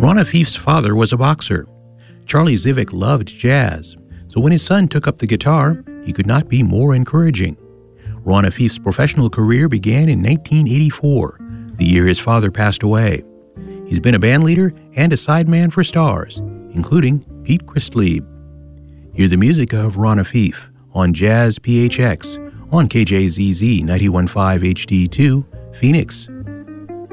Ron Afif's father was a boxer. Charlie Zivick loved jazz, so when his son took up the guitar, he could not be more encouraging. Ron Afif's professional career began in 1984, the year his father passed away. He's been a bandleader and a sideman for stars, including Pete Christlieb. Hear the music of Ron Afif on Jazz PHX on KJZZ 91.5 HD2, Phoenix.